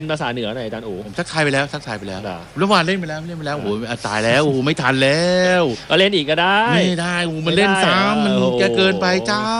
ภาษาเหนือหน่อยอาจารย์อู๋ผมทักทายไปแล้วเมื่อวานเล่นไปแล้วโอ้โหตายแล้วโอ้โหไม่ทันแล้วก็เล่นอีกก็ได้ไม่ได้โอ้มันเล่นซ้ำมันจะเกินไปเจ้า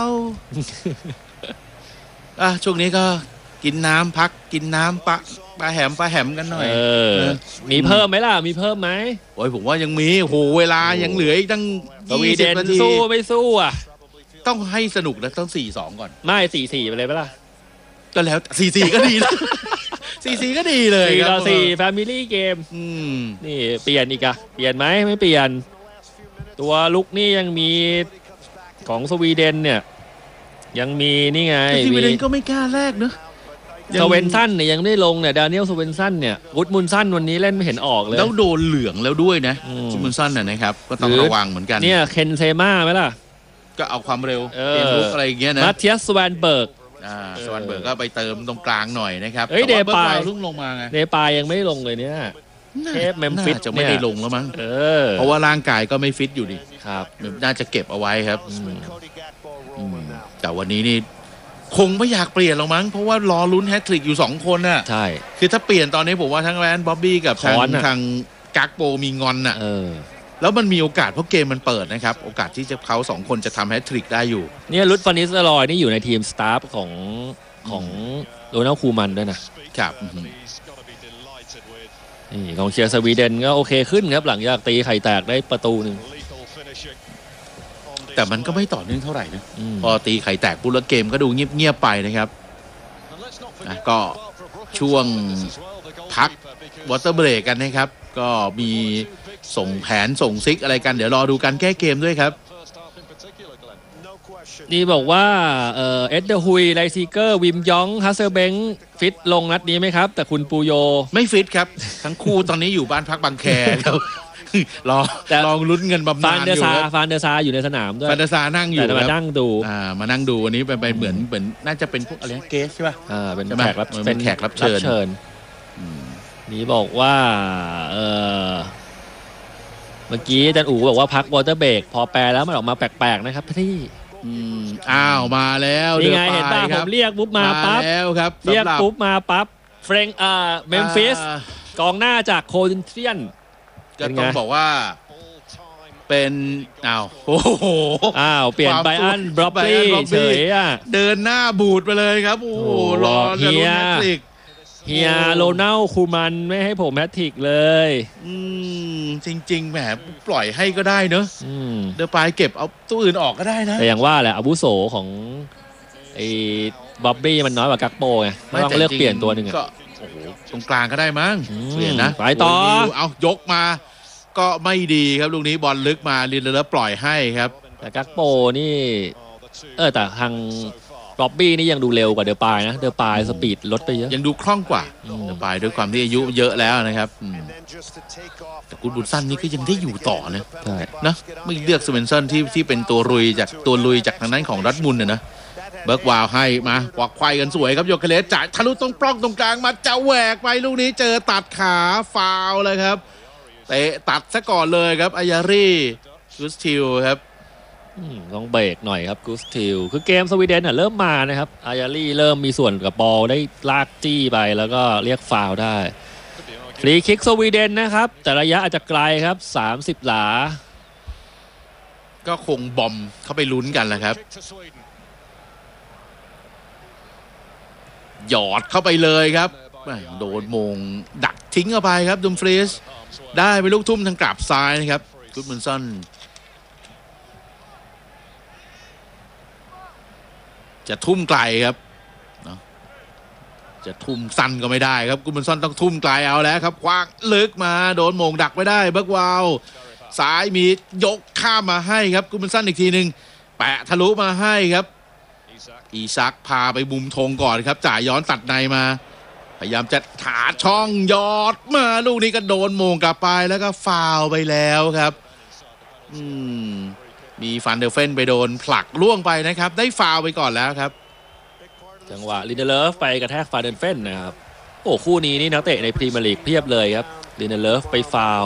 ช่วงนี้ก็กินน้ำพักกินน้ำปลาแหมกันหน่อยมีเพิ่มไหมล่ะมีเพิ่มไหมโอ้ยผมว่ายังมีโหเวลายังเหลืออีกตั้ง 20 นาทีสู้ไม่สู้อ่ะต้องให้สนุกนะต้อง4-2ก่อนไม่4-4ไปเลยไหมล่ะก็แล้ว4-4ก็ดีนะ4-4ก็ดีเลยครับ4 Family Game นี่เปลี่ยนอีกอะเปลี่ยนไหมไม่เปลี่ยนตัวลุกนี่ยังมีของสวีเดนเนี่ยยังมีนี่ไงสวีเดนก็ไม่กล้าแรกเนอะสเวนซันเนี่ยยังไม่ลงเนี่ยดานิเอลสเวนซันเนี่ยกุดมุนซันวันนี้เล่นไม่เห็นออกเลยแล้วโดนเหลืองแล้วด้วยนะกุดมุนซันนะครับก็ต้องระวังเหมือนกันเนี่ยเคนเซม่าไหมล่ะก็เอาความเร็วเปลี่ยนลุกอะไรอย่างเงี้ยนะมาเทียสสแวนเบิร์กสวรรค์เบิร์กก็ไปเติมตรงกลางหน่อยนะครับเดปายลุกลงมาไงเดปายยังไม่ลงเลยเนี่ยเทปเมมฟิสจะไม่ได้ลงแล้วมั้งเพราะว่าร่างกายก็ไม่ฟิตอยู่ดิครับน่าจะเก็บเอาไว้ครับแต่วันนี้นี่คงไม่อยากเปลี่ยนหรอกมั้งเพราะว่ารอลุ้นแฮตทริกอยู่2คนน่ะใช่คือถ้าเปลี่ยนตอนนี้ผมว่าทั้งแรนบ๊อบบี้กับทางกักโปมีงอนน่ะแล้วมันมีโอกาสเพราะเกมมันเปิดนะครับโอกาสที่จะเขา2คนจะทำแฮตทริกได้อยู่เนี่ยลุดฟานิสลอยนี่อยู่ในทีมสตาฟของโดนัลด์คูมันด้วยนะครับนี่กองเชียร์สวีเดนก็โอเคขึ้นครับหลังจากตีไข่แตกได้ประตูหนึ่งแต่มันก็ไม่ต่อเนื่องเท่าไหร่นะพอตีไข่แตกปุ๊บแล้วเกมก็ดูเงียบไปนะครับก็ช่วงพักวอเตอร์เบรกกันนะครับก็มีส่งแผนส่งซิกอะไรกันเดี๋ยวรอดูการแก้เกมด้วยครับนี่บอกว่าเอ็ดเดอร์ฮุยไลซีเกอร์วิมยองฮัสเซอร์เบงฟิตลงนัดนี้ไหมครับแต่คุณปูโยไม่ฟิตครับทั้งคู่ตอนนี้อยู่บ้านพักบางแคครับลองลุ้นเงินบำนาญอยู่ฟานเดอร์ซาอยู่ในสนามด้วยฟานเดอร์ซานั่งอยู่มานั่งดูมานั่งดูวันนี้ไปเหมือนน่าจะเป็นพวกอะไรเกสใช่ป่ะเป็นแขกรับเชิญนี่บอกว่าเมื่อกี้อาจารย์อู๋บอกว่าพักวอเตอร์เบรกพอแปลแล้วมันออกมาแปลกๆนะครับที่มาแล้วนี่ไงเห็นป่ะผมเรียกปุ๊บมาปั๊บเรียกปุ๊บมาปั๊บเฟรงเมมฟิสกองหน้าจากโคลินเทียนก็ต้องบอกว่าเป็นโอ้โหเปลี่ยนไบอันบล็อบบี้เฉยเดินหน้าบูดไปเลยครับโอ้โหรอเฮียโรนัลคูมันไม่ให้ผมแฮตทริกเลยจริงๆแหมปล่อยให้ก็ได้เนอะเดี๋ยวไปเก็บเอาตัวอื่นออกก็ได้นะแต่อย่างว่าแหละอาวุโสของไอ้บ๊อบบี้มันน้อยกว่ากักโปไงต้องเลือกเปลี่ยนตัวหนึ่งก็โอ้โหตรงกลางก็ได้มั้งเปลี่ยนนะไปต่อเอายกมาก็ไม่ดีครับลูกนี้บอลลึกมาลินเลอร์ปล่อยให้ครับแต่กักโปนี่แต่ทางบ๊อบบี้นี่ยังดูเร็วกว่าเดอปายนะเดอปายสปีดลดไปเยอะยังดูคล่องกว่าเดอปายด้วยความที่อายุเยอะแล้วนะครับแต่กุดบุญสั้นนี่ก็ยังได้อยู่ต่อนะนะไม่เลือกสเวนซันที่เป็นตัวลุยจากทางนั้นของรัดมุนนะเบิร์กวาวให้มาควักไขว้กันสวยครับโยเคเลสจ่ายทะลุตรงปล้องตรงกลางมาจะแหวกไปลูกนี้เจอตัดขาฟาวเลยครับเตะตัดซะก่อนเลยครับอายารีกุสติลครับต้องเบรกหน่อยครับกุสติลคือเกมสวีเดนเริ่มมานะครับอายารีเริ่มมีส่วนกับบอลได้ลากจี้ไปแล้วก็เรียกฟาวล์ได้ฟรีคิกสวีเดนนะครับแต่ระยะอาจจะไกลครับ30 หลาก็คงบอมเข้าไปลุ้นกันแหละครับหยอดเข้าไปเลยครับโดนมงดักทิ้งเข้าไปครับดุมฟรีสได้ไปลูกทุ่มทางกลับซ้ายนะครับกุดมุนซันจะทุ่มไกลครับจะทุ่มสั้นก็ไม่ได้ครับกุดมุนซันต้องทุ่มไกลเอาแล้วครับคว้างลึกมาโดนมงดักไม่ได้เบิร์กวาวซ้ายมียกข้ามมาให้ครับกุดมุนซันอีกทีนึงแปะทะลุมาให้ครับอีซักพาไปมุมธงก่อนครับจ่ายย้อนตัดในมาพยายามจะหาช่องยอดมาลูกนี้ก็โดนโมงกลับไปแล้วก็ฟาวไปแล้วครับมีฟันเดอร์เฟนไปโดนผลักล่วงไปนะครับได้ฟาวไปก่อนแล้วครับจังหวะลินเดเลฟไปกระแทกฟาเดนเฟนนะครับโอ้คู่นี้นี่นักเตะในพรีเมียร์ลีกเพียบเลยครับลินเดเลฟไปฟาว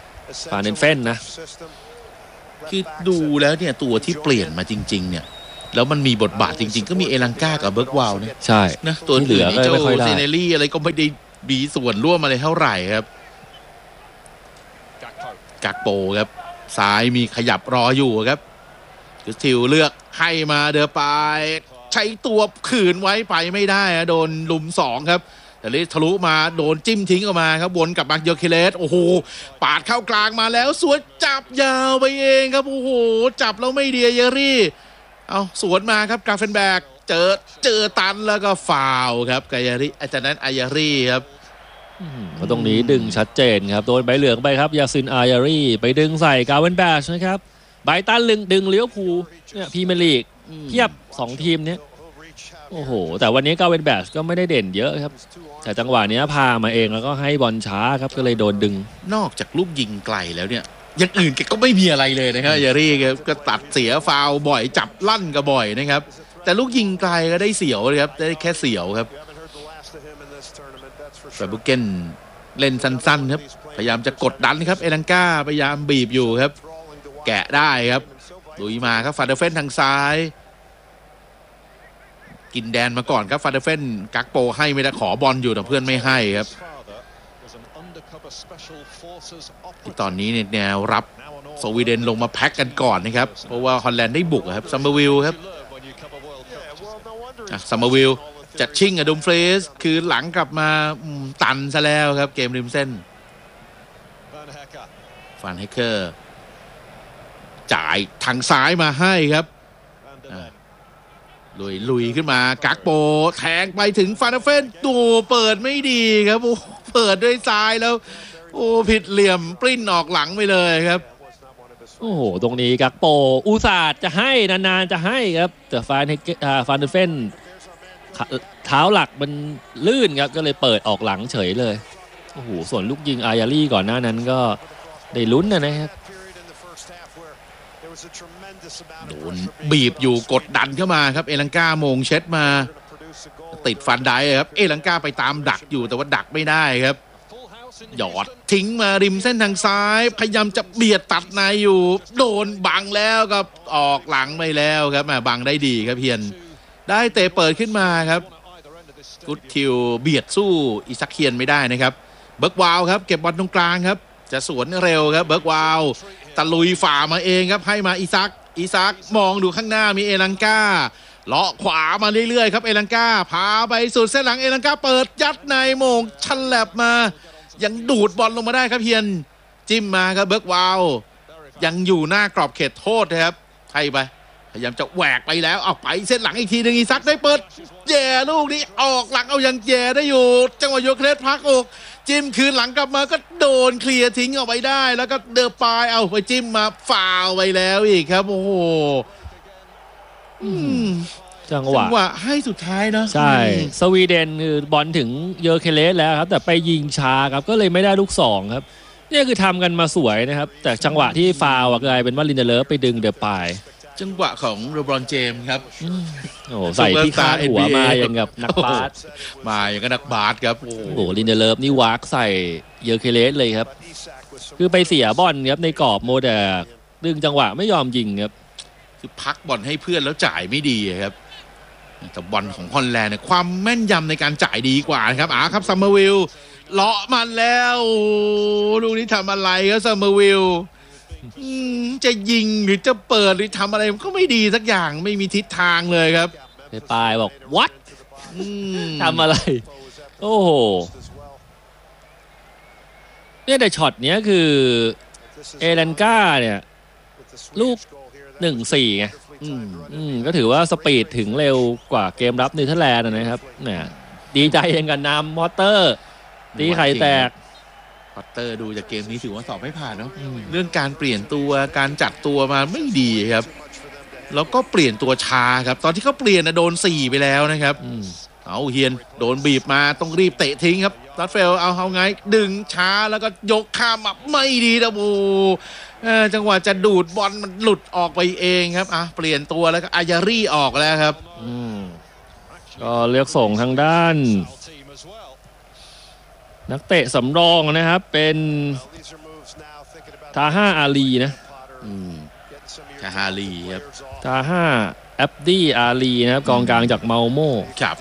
ฟาเดนเฟนนะคือดูแล้วเนี่ยตัวที่เปลี่ยนมาจริงๆเนี่ยแล้วมันมีบทบาทจริงๆก็มีเอลังกากับเบิร์กวาวนะใช่นะตัวเหลือเจ้าเซเนลี่อะไรก็ไม่ได้มีส่วนร่วมอะไรเท่าไหร่ครับกักโปครับซ้ายมีขยับรออยู่ครับคือทิวเลือกให้มาเดอปายใช้ตัวขืนไว้ไปไม่ได้โดนลุม2ครับแต่เลยทะลุมาโดนจิ้มทิ้งออกมาครับวนกลับมาเยอร์เคเลสโอ้โหปาดเข้ากลางมาแล้วสวนจับยาวไปเองครับโอ้โหจับแล้วไม่เดียเยอรี่เอาสวนมาครับกราเฟนแบกเจอตันแล้วก็ฟาวครับกายาริจากนั้นอายารี่ครับตรงนี้ดึงชัดเจนครับโดนใบเหลืองไปครับยาซินอายารี่ไปดึงใส่กาเวนแบชนะครับไบรตันดึงเลี้ยวภูเนี่ยพรีเมียร์ลีกเทียบ2ทีมนี้โอ้โหแต่วันนี้กาเวนแบชก็ไม่ได้เด่นเยอะครับแต่จังหวะนี้พามาเองแล้วก็ให้บอลช้าครับก็เลยโดนดึงนอกจากลูกยิงไกลแล้วเนี่ยอย่างอื่นแกก็ไม่มีอะไรเลยนะครับยารี่ก็ตัดเสียฟาวบ่อยจับลั่นก็บ่อยนะครับแต่ลูกยิงไกลก็ได้เสียวเลยครับได้แค่เสียวครับแต่บุกเกนเล่นสั้นๆครับพยายามจะกดดันครับเอลังกาพยายามบีบอยู่ครับแกะได้ครับลุยมาครับฟาเดเฟนทางซ้ายกินแดนมาก่อนครับฟาเดเฟนกักโปให้ไม่ได้ขอบอลอยู่แต่เพื่อนไม่ให้ครับที่ตอนนี้เนี่ยแนวรับสวีเดนลงมาแพ็กกันก่อนนะครับเพราะว่าฮอลแลนด์ได้บุกครับซัมเมอร์วิลครับซัมเมอร์วิลจัดชิ่งกับดุมเฟรสคือหลังกลับมาตันซะแล้วครับเกมริมเส้นฟานเฮเกอร์จ่ายทางซ้ายมาให้ครับลุยขึ้นมากักโปแทงไปถึงฟานเฟนตัวเปิดไม่ดีครับโอ้เปิดด้วยซ้ายแล้วโอ้ผิดเหลี่ยมปริ้นออกหลังไปเลยครับโอ้โหตรงนี้กักโปอุตส่าห์จะให้นานๆจะให้ครับแต่ฟานเฟนเท้าหลักมันลื่นครับก็เลยเปิดออกหลังเฉยเลยโอ้โหส่วนลูกยิงอายารี่ก่อนหน้านั้นก็ได้ลุ้นนะครับโดนบีบอยู่กดดันเข้ามาครับเอลังกาโมงเช็ดมาติดฟันได้ครับเอลังกาไปตามดักอยู่แต่ว่าดักไม่ได้ครับหยอดทิ้งมาริมเส้นทางซ้ายพยายามจะเบียดตัดในอยู่โดนบังแล้วก็ออกหลังไปแล้วครับบังได้ดีครับเพียนได้เตะเปิดขึ้นมาครับกุดทิวเบียดสู้อิซักเคียนไม่ได้นะครับเบิร์กวาวครับเก็บบอลตรงกลางครับจะสวนเร็วครับเบิร์กวาวตะลุยฝ่ามาเองครับให้มาอิซักมองดูข้างหน้ามีเอลังกาเลาะขวามาเรื่อยๆครับเอลังกาพาไปสุดเส้นหลังเอลังกาเปิดยัดในโมงชันแลบมายังดูดบอลลงมาได้ครับเพียนจิ้มมาครับเบิร์กวาวยังอยู่หน้ากรอบเขตโทษนะครับให้ไปพยายามจะแหวกไปแล้วเอาไปเส้นหลังอีกทีนึงอิซักได้เปิดแย่ลูกนี้ออกหลังเอายังแย่ได้อยู่จังหวะโยเคเลสพักอกจิ้มคืนหลังกลับมาก็โดนเคลียร์ทิ้งออกไปได้แล้วก็เดอปายเอาไปจิ้มมาฟาวไปแล้วอีกครับโอ้โหจังหวะให้สุดท้ายนะใช่สวีเดนคือบอลถึงเยอร์เคเลสแล้วครับแต่ไปยิงช้าครับก็เลยไม่ได้ลูก2ครับนี่คือทำกันมาสวยนะครับแต่จังหวะที่ฟาวกลายเป็นว่าลินเดเลฟไปดึงเดอปายจังหวะของโรบรอนเจมส์ครับโอ้ใส่ที่คาดหัวมาอย่างกับนักบาสมาอย่างกับนักบาสครับโอ้โหลินเดเลฟนี่วากใส่เยอร์เคเลสเลยครับคือไปเสียบอลครับในกรอบโมเดลดึงจังหวะไม่ยอมยิงครับคือพักบอลให้เพื่อนแล้วจ่ายไม่ดีครับแต่บอลของฮอลแลนด์เนี่ยความแม่นยำในการจ่ายดีกว่านะครับครับซัมเมอร์วิลเลาะมันแล้วลูกนี้ทำอะไรครับซัมเมอร์วิลจะยิงหรือจะเปิดหรือทำอะไรมันก็ไม่ดีสักอย่างไม่มีทิศทางเลยครับปลายบอก what ทำอะไรโอ้โหเนี่ยแต่ช็อตเนี้ยคือเอลันกาเนี่ยลูก 1-4 ไงก็ถือว่าสปีดถึงเร็วกว่าเกมรับเนเธอร์แลนด์นะครับเนี่ยดีใจเองกันนำมอเตอร์ตีไข่แตกพอตเตอร์ดูจากเกมนี้ถือว่าสอบไม่ผ่านเนาะเรื่องการเปลี่ยนตัวการจัดตัวมาไม่ดีครับแล้วก็เปลี่ยนตัวช้าครับตอนที่เขาเปลี่ยนโดน4ไปแล้วนะครับเอาเฮียนโดนบีบมาต้องรีบเตะทิ้งครับรัดเฟลเอาไงดึงช้าแล้วก็ยกข้ามมาไม่ดีนะบูจังหวะจะดูดบอลมันหลุดออกไปเองครับเปลี่ยนตัวแล้วก็อายารี่ออกแล้วครับก็เลือกส่งทางด้านนักเตะสำรองนะครับเป็นทาห้าอาลีนะทาฮาลีครับทาห้าแอบดี้อาลีนะครับกองกลางจากเมาโม่ครับ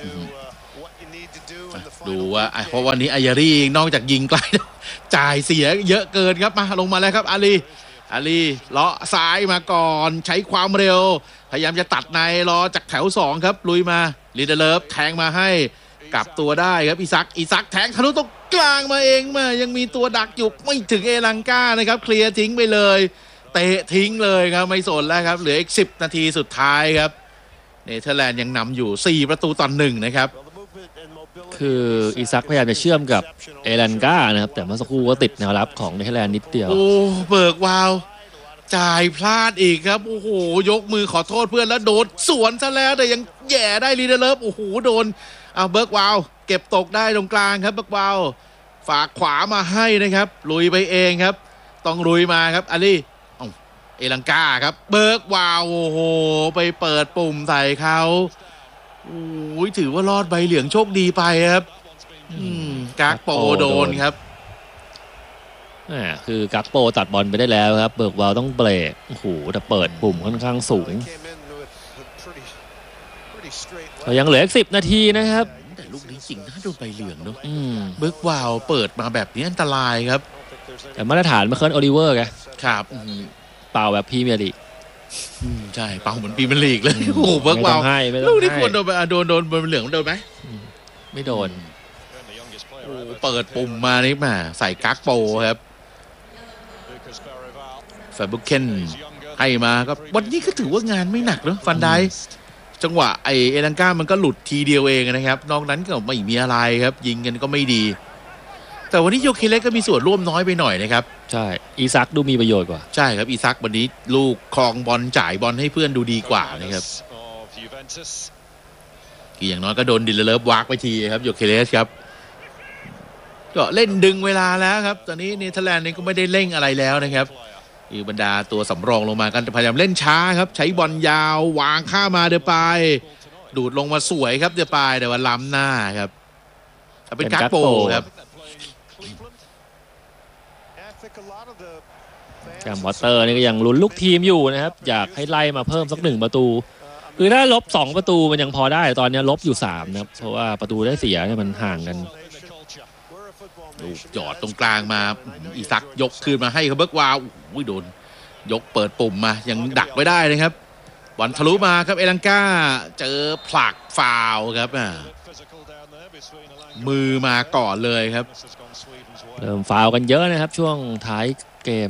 ดูว่าเพราะวันนี้อายารีนอกจากยิงไกลจ่ายเสียเยอะเกินครับมาลงมาแล้วครับอาลีเลาะซ้ายมาก่อนใช้ความเร็วพยายามจะตัดในรอจากแถว2ครับลุยมาลีเดเลฟแทงมาให้กลับตัวได้ครับอีซักแทงทะลุตรงกลางมาเองมายังมีตัวดักอยู่ไม่ถึงเอลังกานะครับเคลียร์ทิ้งไปเลยเตะทิ้งเลยครับไม่สนแล้วครับเหลืออีก10 นาทีสุดท้ายครับเนเธอร์แลนด์ยังนำอยู่4 ประตูต่อ 1นะครับคืออีซักพยายามจะเชื่อมกับเอลันกานะครับแต่เมื่อสักครู่ก็ติดแนวรับของเนเธอร์แลนด์นิดเดียวโอ้เบิกวาวจ่ายพลาดอีกครับโอ้โหยกมือขอโทษเพื่อนแล้วโดนสวนซะแล้วแต่ยังแย่ได้ลีเดเลฟโอ้โหโดนเบิร์กวาวเก็บตกได้ตรงกลางครับเบิร์กวาวฝากขวามาให้นะครับลุยไปเองครับต้องลุยมาครับอาลีเอลังกาครับเบิร์กวาวโอ้โหไปเปิดปุ่มใส่เขาโอ้ยถือว่ารอดใบเหลืองโชคดีไปครับกากโปโดนครับคือกักโปตัดบอลไปได้แล้วครับเบิร์กวาวต้องเบรกโอ้โหแต่เปิดปุ่มค่อนข้างสูงยังเหลือ10 นาทีนะครับแต่ลูกนี้จริงน่าโดนใบเหลืองเนาะเบิร์กวาวเปิดมาแบบนี้อันตรายครับแต่มาตรฐานมาเคิร์นโอลิเวอร์ไงครับเป่าแบบพรีเมียร์ลีกใช่เป่าเหมือนพรีเมียร์ลีกเลยโอ้โหเบิร์กวาวลูกนี้ควรโดนโดนใบเหลืองโดนไหมไม่โดนเปิดปุ่มมานี่มาใส่กักโปครับแฟบุกเคนให้มาก็วันนี้ก็ถือว่างานไม่หนักเนอะฟันได้จังหวะเอลังกามันก็หลุดทีเดียวเองนะครับนอกนั้นก็ไม่มีอะไรครับยิงกันก็ไม่ดีแต่วันนี้โยเคเล็กก็มีส่วนร่วมน้อยไปหน่อยนะครับใช่อีซักดูมีประโยชน์กว่าใช่ครับอีซักวันนี้ลูกครองบอลจ่ายบอลให้เพื่อนดูดีกว่านะครับอย่างน้อยก็โดนดิลเลอร์วากไปทีครับโยเคเล็กครับก็เล่นดึงเวลาแล้วครับตอนนี้เนเธอร์แลนด์นี่ก็ไม่ได้เร่งอะไรแล้วนะครับบรรดาตัวสำรองลงมากันพยายามเล่นช้าครับใช้บอลยาววางข้ามาเดปายดูดลงมาสวยครับเดปายแต่ว่าล้ำหน้าครับเป็นกักโปครับแกมวอเตอร์นี่ก็ยังลุ้นลูกทีมอยู่นะครับอยากให้ไล่มาเพิ่มสัก1 ประตูคือถ้าลบ2 ประตูมันยังพอได้ตอนนี้ลบอยู่3นะครับเพราะว่าประตูได้เสียเนี่ยมันห่างกันหยอดตรงกลางมาอีซักยกคืนมาให้เขาเบิร์กวาวโดนยกเปิดปุ่มมายังดักไว้ได้นะครับบอลทะลุมาครับเอลังกาเจอผลักฟาวครับมือมาก่อนเลยครับเริ่มฟาวกันเยอะนะครับช่วงท้ายเกม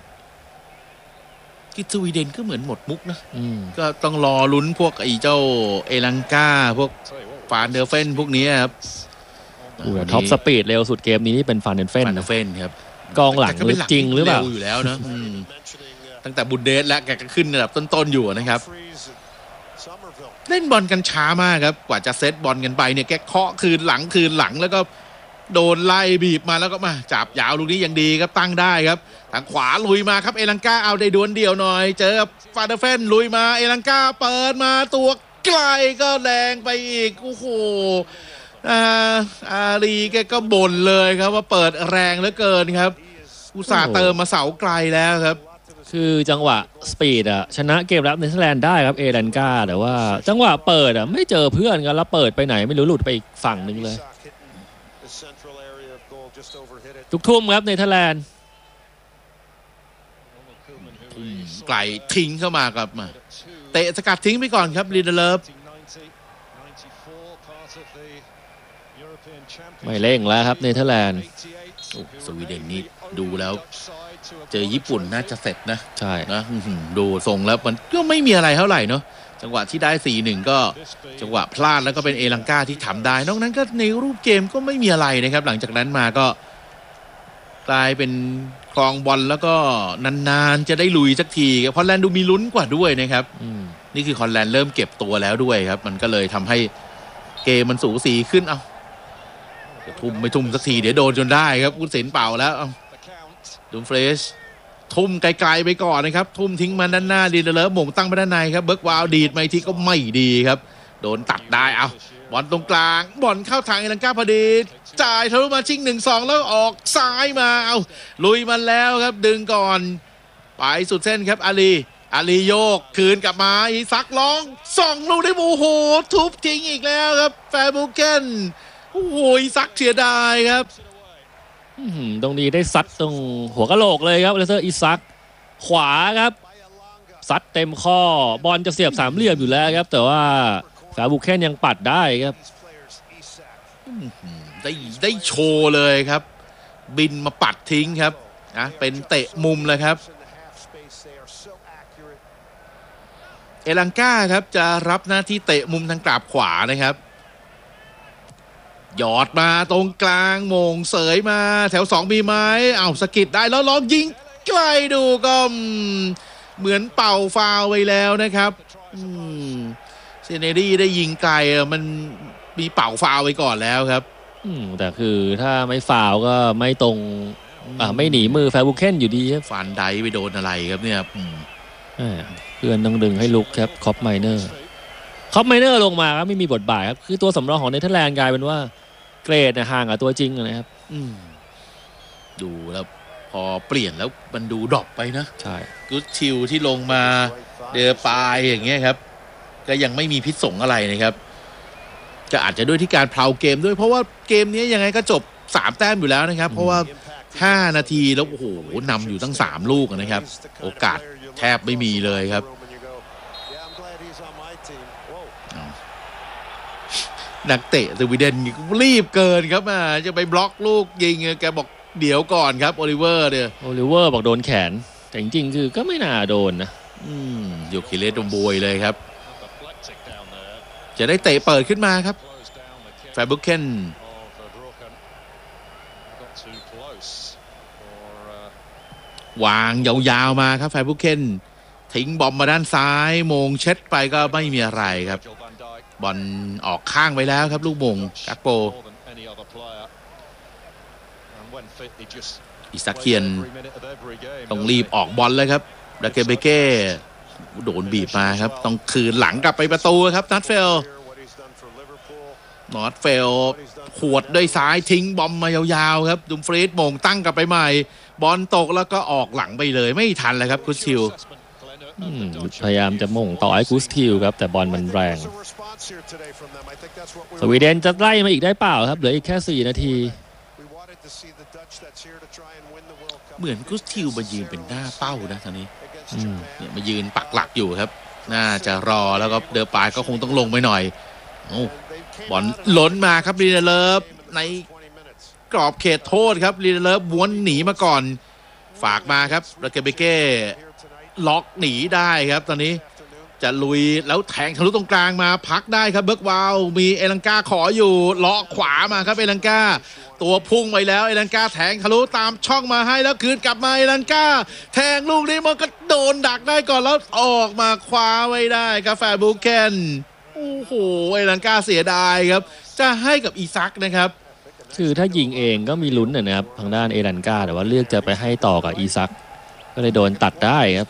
ที่สวีเดนก็เหมือนหมดมุกนะก็ต้องรอลุ้นพวกไอ้เจ้าเอลังกาพวกฟานเดอร์เฟนพวกนี้ครับท็อปสปีดเร็วสุดเกมนี้นี่เป็นฟานเดอร์เฟนครับกองหลังจริงหรือเปล่าอยู่แล้วนะตั้งแต่บุนเดสและแกก็ขึ้นระดับต้นๆอยู่นะครับเล่นบอลกันช้ามากครับกว่าจะเซตบอลกันไปเนี่ยแกเคาะคืนหลังแล้วก็โดนไล่บีบมาแล้วก็มาจับยาวลูกนี้ยังดีครับตั้งได้ครับทางขวาลุยมาครับเอลังกาเอาได้ดวลเดี่ยวหน่อยเจอฟาเดอร์เฟนลุยมาเอลังกาเปิดมาตัวไกลก็แรงไปอีกโอ้โหอารีแกก็บ่นเลยครับว่าเปิดแรงเหลือเกินครับอุตส่าห์เติมมาเสาไกลแล้วครับคือจังหวะสปีดชนะเกมรับเนเธอร์แลนด์ได้ครับเอลันกาแต่ว่าจังหวะเปิดไม่เจอเพื่อนกันแล้วเปิดไปไหนไม่รู้หลุดไปอีกฝั่งนึงเลยทุกทุ่มครับเนเธอร์แลนด์ไกลทิ้งเข้ามาครับมาเตะสกัดทิ้งไปก่อนครับลีเดเลฟไม่เร่งแล้วครับเนเธอร์แลนด์สวีเดนนี่ดูแล้วเจอญี่ปุ่นน่าจะเสร็จนะใช่นะดูทรงแล้วมันก็ไม่มีอะไรเท่าไหร่เนาะจังหวะที่ได้ 4-1 ก็จังหวะพลาดแล้วก็เป็นเอลังกาที่ทำได้นอกนั้นก็ในรูปเกมก็ไม่มีอะไรนะครับหลังจากนั้นมาก็กลายเป็นครองบอลแล้วก็นานๆจะได้ลุยสักทีฮอลแลนด์ดูมีลุ้นกว่าด้วยนะครับนี่คือฮอลแลนด์เริ่มเก็บตัวแล้วด้วยครับมันก็เลยทำให้เกมมันสูสีขึ้นทุ่มไม่ทุ่มสักทีเดี๋ยวโดนจนได้ครับผู้สินเป่าแล้วดูเฟรชทุ่มไกลๆไปก่อนนะครับทุ่มทิ้งมาด้านหน้าดีเลอร์หม่งตั้งไปด้านในครับเบิร์กวาวดีดมาทีก็ไม่ดีครับโดนตัดได้บอลตรงกลางบอลเข้าทางเอลังกาพอดีจ่ายทะลุมาชิง 1-2 แล้วออกซ้ายมาลุยมันแล้วครับดึงก่อนไปสุดเส้นครับอาอาลีโยกคืนกลับมาอีซักร้องส่องลูกได้โอ้โหทุบทิ้งอีกแล้วครับแฟร์บูเกนโอ้โหอีซักเสียดายครับตรงนี้ได้ซัดตรงหัวกะโหลกเลยครับเลเซอร์อีซักขวาครับซัดเต็มข้อบอลจะเสียบสามเหลี่ยมอยู่แล้วครับแต่ว่าแฟร์บูเคนยังปัดได้ครับได้โชว์เลยครับบินมาปัดทิ้งครับนะเป็นเตะมุมเลยครับเอลังก้าครับจะรับหน้าที่เตะมุมทางกราบขวานะครับหยอดมาตรงกลางโมงเสยมาแถว2มีไหมสกิดได้แล้วลองยิงไกลดูก็เหมือนเป่าฟาวไว้แล้วนะครับเซเนดี้ได้ยิงไกลมันมีเป่าฟาวไว้ก่อนแล้วครับแต่คือถ้าไม่ฟาวก็ไม่ตรงไม่หนีมือแฟร์บูเคนอยู่ดีครับฟันไดไปโดนอะไรครับเนี่ยเพื่อนต้องดึงให้ลุกครับคอปไมเนอร์ลงมาครับไม่มีบทบาทครับคือตัวสำรองของเนเธอร์แลนด์กลายเป็นว่าเกรดห่างกับตัวจริงนะครับดูแล้วพอเปลี่ยนแล้วมันดูดรอปไปนะใช่กู๊ดชิลที่ลงมาเดอปายอย่างเงี้ยครับก็ยังไม่มีพิษสงอะไรนะครับก็อาจจะด้วยที่การเพลาเกมด้วยเพราะว่าเกมนี้ยังไงก็จบ3แต้มอยู่แล้วนะครับเพราะว่า5นาทีแล้วโอ้โหนำอยู่ตั้ง3ลูกนะครับโอกาสแทบไม่มีเลยครับนักเตะสวีเดนรีบเกินครับจะไปบล็อกลูกยิงแกบอกเดี๋ยวก่อนครับโอลิเวอร์บอกโดนแขนแต่จริงๆคือก็ไม่น่าโดนนะโยคิเลสโดนบวยเลยครับจะได้เตะเปิดขึ้นมาครับแฟร์บูเคนวางยาวๆมาครับแฟร์บูเคนทิ้งบอมมาด้านซ้ายโมงเช็ดไปก็ไม่มีอะไรครับบอลออกข้างไปแล้วครับลูกมงกักโปอิซักเคียนต้องรีบออกบอลเลยครับดาเกเบเก้โดนบีบมาครับต้องคืนหลังกลับไปประตูครับนัทเฟลขวดด้วยซ้ายทิ้งบอมมายาวๆครับดุมฟรีดมงตั้งกลับไปใหม่บอลตกแล้วก็ออกหลังไปเลยไม่ทันเลยครับกุสทิลพยายามจะมงต่อไอ้กุสทิลครับแต่บอลมันแรงสวีเดนจะไล่มาอีกได้เปล่าครับเหลืออีกแค่4นาทีเหมือนกุสทิลมายืนเป็นหน้าเป้านะตอนนี้เนี่ยมายืนปักหลักอยู่ครับน่าจะรอแล้วก็เดอปายก็คงต้องลงไปหน่อยบอลล้นมาครับลีเดเลฟในกรอบเขตโทษครับลีเดเลฟม้วนหนีมาก่อนฝากมาครับแล้วเกเบเก้ล็อกหนีได้ครับตอนนี้จะลุยแล้วแทงทะลุตรงกลางมาพักได้ครับเบิร์กวาวมีเอลังกาขออยู่เลาะขวามาครับเอลังกาตัวพุ่งไปแล้วเอลังกาแทงทะลุตามช่องมาให้แล้วคืนกลับมาเอลังกาแทงลูกนี้มันก็โดนดักได้ก่อนแล้วออกมาคว้าไว้ได้ครับแฟร์บูเคนโอ้โหเอลังกาเสียดายครับจะให้กับอีซักนะครับคือถ้ายิงเองก็มีลุ้นนะครับทางด้านเอลันกาแต่ว่าเลือกจะไปให้ต่อกับอีซักก็เลยโดนตัดได้ครับ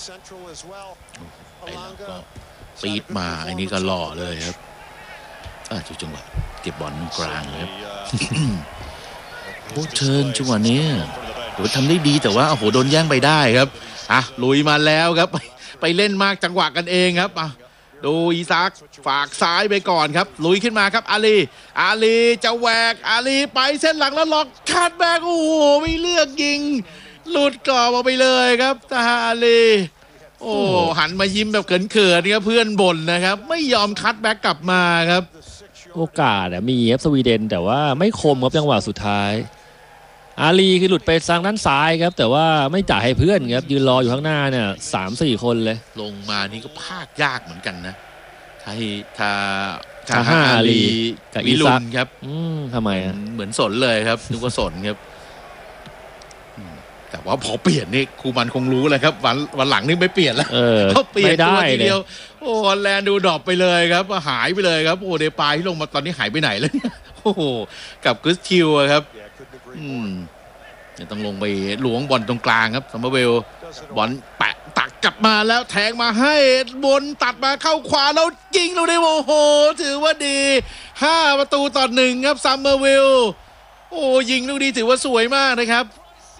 ปีดมาไอ้นี่ก็หล่อเลยครับจุดจังหวะเก็บบอลกลางครับโอ้เชิญจังหวะนี้โหทำได้ดีแต่ว่าโอ้โหโดนแย่งไปได้ครับลุยมาแล้วครับไปเล่นมากจังหวะกันเองครับดูอีซักฝากซ้ายไปก่อนครับลุยขึ้นมาครับอาลีจะแหวกอาลีไปเส้นหลังแล้วล็อกคัดแบ็กโอ้โหไม่เลือกยิงหลุดกรอบออกไปเลยครับตาอาลีโอ้หันมายิ้มแบบเขินๆครับเพื่อนบ่นนะครับไม่ยอมคัดแบ็กกลับมาครับโอกาสมีครับสวีเดนแต่ว่าไม่คมครับจังหวะสุดท้ายอาลีคือหลุดไปทางด้านซ้ายครับแต่ว่าไม่จ่ายให้เพื่อนครับยืนรออยู่ข้างหน้าเนี่ย 3-4 คนเลยลงมานี่ก็พากยากเหมือนกันนะถ้าอาลีกับอีซักครับทำไมเหมือนสนเลยครับนึกว่าสนครับแต่ว่าพอเปลี่ยนนี่ครูมันคงรู้เลยครับวันหลังนี่ไม่เปลี่ยนแล้วเขาเปลี่ยนตัวทีเดียวโอ้ฮอลแลนด์ดูดรอปไปเลยครับหายไปเลยครับโอ้เดปายที่ลงมาตอนนี้หายไปไหนแล้วโอ้โหกับกุสทิลครับต้องลงไปหลวงบอลตรงกลางครับซัมเมอร์เวลบอลแปะตักกลับมาแล้วแทงมาให้บนตัดมาเข้าขวาแล้วยิงลูกนี้โอ้โหถือว่าดี5-1ครับซัมเมอร์เวลโอ้ยิงลูกนี้ถือว่าสวยมากนะครับ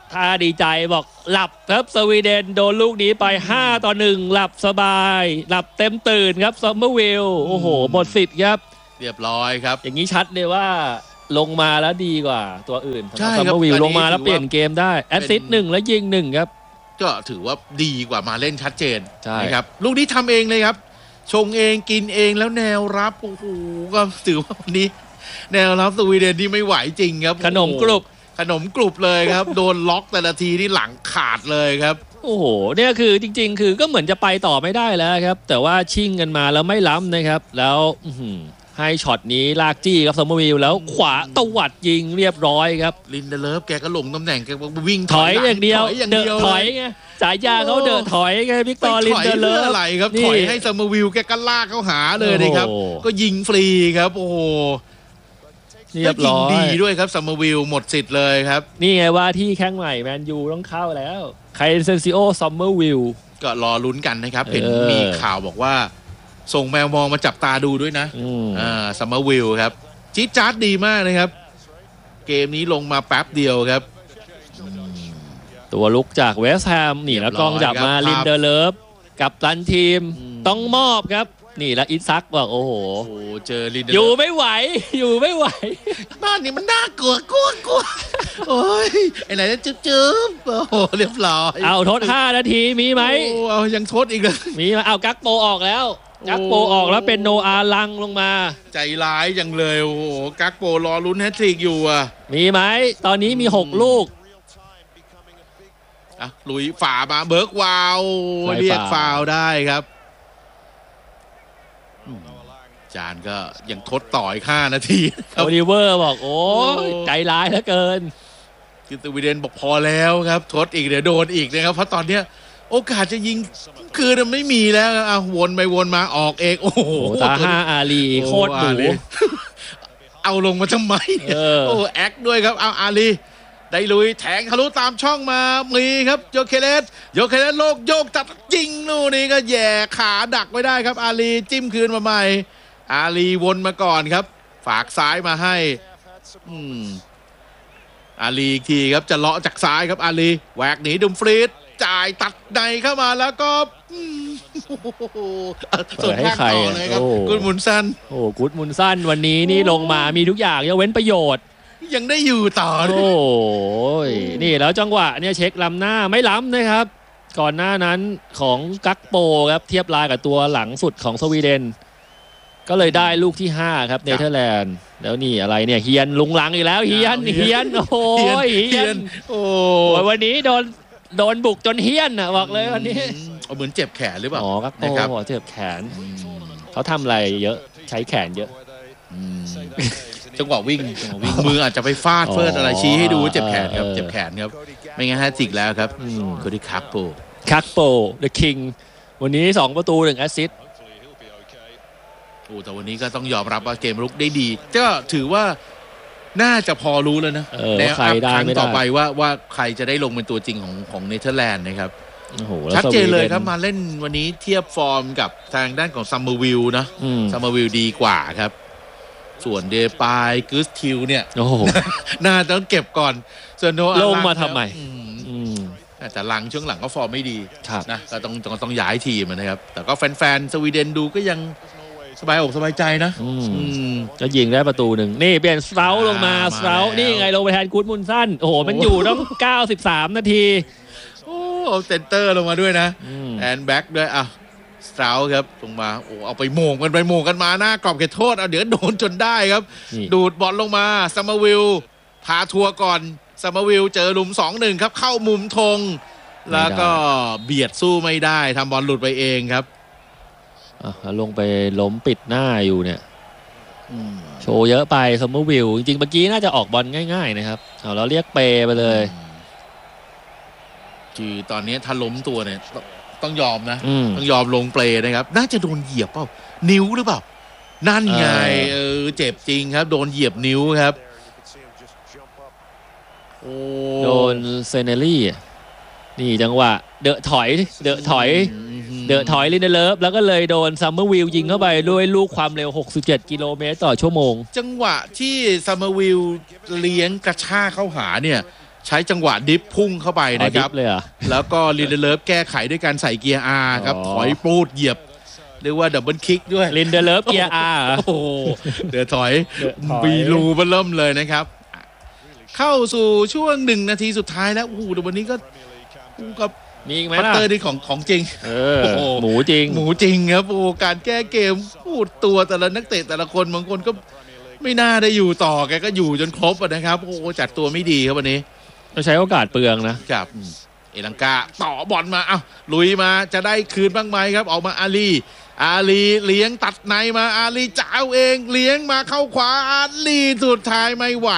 ท่าดีใจบอกหลับครับสวีเดนโดนลูกนี้ไป5-1หลับสบายหลับเต็มตื่นครับซัมเมอร์วิลโอ้โหหมดสิทธิ์ครับเรียบร้อยครับอย่างนี้ชัดเลยว่าลงมาแล้วดีกว่าตัวอื่นใช่ซัมเมอร์วิลลงมาแล้วเปลี่ยนเกมได้แอสซิสต์1แล้วยิง1ครับก็ถือว่าดีกว่ามาเล่นชัดเจนนะครับลูกนี้ทำเองเลยครับชงเองกินเองแล้วแนวรับโอ้โหก็ถือว่าวันนี้แนวรับสวีเดนที่ไม่ไหวจริงครับขนมกรุบเลยครับโดนล็อกแต่ละทีที่หลังขาดเลยครับโอ้โหเนี่ยคือจริงๆคือก็เหมือนจะไปต่อไม่ได้แล้วครับแต่ว่าชิ่งกันมาแล้วไม่ล้ำนะครับแล้วให้ช็อตนี้ลากจี้ครับซัมเมอร์วิลแล้วขวาตวัดยิงเรียบร้อยครับลินเดเลิฟแกก็ลงตำแหน่งแกวิ่งถอยอย่างเดียวเดินถอยไงสายยาเขาเดินถอยไงวิกตอร์ลินเดเลิฟอะไรครับถอยให้ซัมเมอร์วิลแกก็ลากเข้าหาเลยนะครับก็ยิงฟรีครับโอ้โหเรียบร้อยดีด้วยครับซัมเมอร์วิลหมดสิทธิ์เลยครับนี่ไงว่าที่แข้งใหม่แมนยูต้องเข้าแล้วไคเซนซิโอซัมเมอร์วิลก็รอลุ้นกันนะครับเห็นมีข่าวบอกว่าส่งแมวมองมาจับตาดูด้วยนะซัมเมอร์วิลครับจี๊ดจ๊าดดีมากนะครับเกมนี้ลงมาแป๊บเดียวครับตัวลุกจากเวสต์แฮมนี่แล้วกล้องจับมาลินเดเลิฟกับตันทีมต้องมอบครับนี่แล้วอิซักบอกโอ้โหเจอลินอยู่ไม่ไหวบ้านนี้มันน่ากลัวโอ้ยไอ้ไหนจะจืบโอ้โหเรียบร้อยเอาทด5 นาทีมีไหมเอายังทดอีกเลยมีมาเอากักโปออกแล้วกักโปออกแล้วเป็นโนอาลังลงมาใจร้ายจังเลยโอ้โหกักโปรอลุ้นแฮตทริกอยู่อ่ะมีไหมตอนนี้มี6 ลูกลุยฝ่ามาเบิร์กวาวเรียกฟาวได้ครับจานก็ยังทดต่ออีก5 นาทีโอลิเวอร์บอกโอ้ใจร้ายเหลือเกินคือสวีเดนบอกพอแล้วครับทดอีกเดี๋ยวโดนอีกนะครับเพราะตอนเนี้ยโอกาสจะยิงคือไม่มีแล้ววนไปวนมาออกเองโอ้โหตา5อาลีโคตรหนูเอาลงมาทำไมโอ้แอคด้วยครับเอาอาลีได้ลุยแทงทะลุตามช่องมามีครับโยเคเลสโลกโยกตัดยิงนู่นนี่ก็แย่ขาดักไว้ได้ครับอาลีจิ้มคืนมาใหม่อาลีวนมาก่อนครับฝากซ้ายมาให้อาลีอีกทีครับจะเลาะจากซ้ายครับอาลีแหวกหนีดุมฟรีดจ่ายตัดในเข้ามาแล้วก็ส่วนข้างต่อเลยครับกุดมุนซันกุดมุนซันวันนี้นี่ลงมามีทุกอย่างยกเว้นประโยชน์ยังได้อยู่ต่อโอ้ยนี่แล้วจังหวะเนี่ยเช็คล้ำหน้าไม่ล้ำนะครับก่อนหน้านั้นของกักโปครับเทียบลายกับตัวหลังสุดของสวีเดนก็เลยได้ลูกที่5ครับเนเธอร์แลนด์แล้วนี่อะไรเนี่ยเฮียนลุงหลังอีกแล้วเฮียนโอ้ยเฮียนโอ้วันนี้โดนบุกจนเฮียนอ่ะบอกเลยวันนี้เหมือนเจ็บแขนหรือเปล่ากักโปเจ็บแขนเขาทำอะไรเยอะใช้แขนเยอะจังหวะวิ่งมืออาจจะไปฟาดเฟิร์นอะไรชี้ให้ดูเจ็บแขนครับเจ็บแขนครับไม่งั้นแฮตทริกแล้วครับคนที่คักโป The King วันนี้2 ประตู1 แอสซิสต์แต่วันนี้ก็ต้องยอมรับว่าเกมรุกได้ดีก็ถือว่าน่าจะพอรู้แล้วนะแล้วครั้งต่อไปว่าใครจะได้ลงเป็นตัวจริงของเนเธอร์แลนด์นะครับชัดเจนเลยครับมาเล่นวันนี้เทียบฟอร์มกับทางด้านของซัมเมอร์วิลนะซัมเมอร์วิลดีกว่าครับส่วนเดปายกุสทิลเนี่ยน่าต้องเก็บก่อนส่วนโนอาลงมาทำไมแต่ลังช่วงหลังก็ฟอร์มไม่ดีนะก็ต้องย้ายทีมนะครับแต่ก็แฟนๆสวีเดนดูก็ยังสบายอกสบายใจนะจะยิงได้ประตู1นี่เปลี่ยนสเตาลงมาสเตานี่ไงลงไปแทนกู๊ดมุนซันโอ้โหมันอยู่ต้อง93 นาทีเอาเซนเตอร์ลงมาด้วยนะแอนแบ็กด้วยสเตาครับลงมาเอาไปโมงกันมาหน้ากรอบเขตโทษเดี๋ยวโดนจนได้ครับดูดบอลลงมาซัมเมอร์วิลพาทัวร์ก่อนซัมเมอร์วิลเจอหลุม 2-1 ครับเข้ามุมธงแล้วก็เบียดสู้ไม่ได้ทำบอลหลุดไปเองครับลงไปล้มปิดหน้าอยู่เนี่ยโชว์เยอะไปซัมเมอร์วิลจริงๆเมื่อกี้น่าจะออกบอลง่ายๆนะครับเราเรียกเปไปเลยคือตอนนี้ถ้าล้มตัวเนี่ยต้องยอมนะต้องยอมลงเปลนะครับน่าจะโดนเหยียบเปล่านิ้วหรือเปล่านั่นไงเจ็บจริงครับโดนเหยียบนิ้วครับโดนเซเนลี่นี่จังหวะเดอะถอยลินเดเลิฟแล้วก็เลยโดนซัมเมอร์วิลยิงเข้าไปด้วยลูกความเร็ว67 กิโลเมตรต่อชั่วโมงจังหวะที่ซัมเมอร์วิลเลี้ยงกระชากเข้าหาเนี่ยใช้จังหวะดิฟพุ่งเข้าไปนะครับเลยอ่ะแล้วก็ลินเดเลฟแก้ไขด้วยการใส่เกียร์ R ครับถอยปูดเหยียบเรียกว่าดับเบิลคิกด้วยลินเดเลฟเกียร์อาร์โอ้โหเดือดถอยบีรูเบิ่มเลยนะครับ เข้าสู่ช่วง1 นาทีสุดท้ายแล้วโอ้โหเดี๋ยววันนี้ก็กับมีอีกไหมพัตล่ะเตอร์นี่ของจริงโอ้โหหมูจริงหมูจริงครับโอ้การแก้เกมพูดตัวแต่ละนักเตะแต่ละคนบางคนก็ไม่น่าได้อยู่ต่อแกก็อยู่จนครบนะครับโอ้จัดตัวไม่ดีครับวันนี้ต้องใช้โอกาสเปลืองนะครับเอลังกาต่อบอลมาลุยมาจะได้คืนบ้างไหมครับออกมาอาลีเลี้ยงตัดในมาอาลีจ้าวเองเลี้ยงมาเข้าขวาอาลีสุดท้ายไม่ไหว